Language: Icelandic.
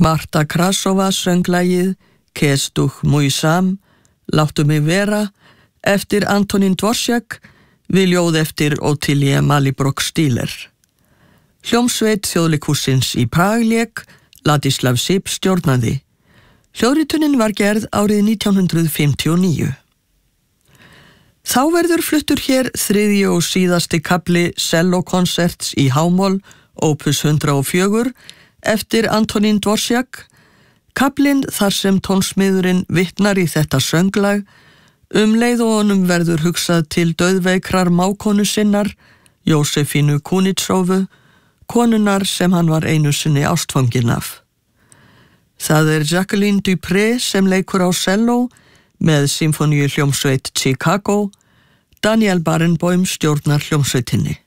Marta Krasova söng lagið Kestuch Mój Sam, Láttu mig vera, eftir Antonín Dvořák við ljóð eftir Ottilie Malibrock-Stiller. Hljómsveit Þjóðleikhússins í Prag lék, Ladislav Sip stjórnaði. Hljóðritunin var gerð árið 1959. Þá verður fluttur hér þriðji og síðasti kafli sellókonserts í H-moll, opus 104, eftir Antonín Dvořák, kaflinn þar sem tónsmiðurinn vitnar í þetta sönglag, leið og honum verður hugsað til dauðveikrar mákonu sinnar, Jósefínu Kunitsóvu, konunnar sem hann var einu sinni ástfanginn af. Það Jacqueline Dupré sem leikur á selló með symfóníuhljómsveit Chicago, Daniel Barenboim stjórnar hljómsveitinni.